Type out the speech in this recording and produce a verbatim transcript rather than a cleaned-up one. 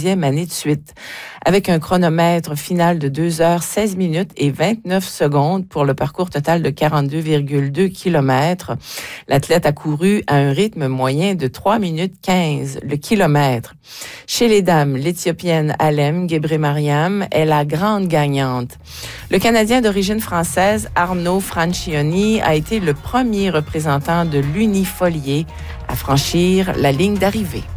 douzième année de suite. Avec un chronomètre final de deux heures seize minutes et vingt-neuf secondes pour le parcours total de quarante-deux virgule deux kilomètres, l'athlète a couru à un rythme moyen de trois minutes quinze le kilomètre. Chez les dames, l'Éthiopienne Alem Gebremariam est la grande gagnante. Le Canadien d'origine française Arnaud Franchioni a été le premier représentant de l'unifolié à franchir la ligne d'arrivée.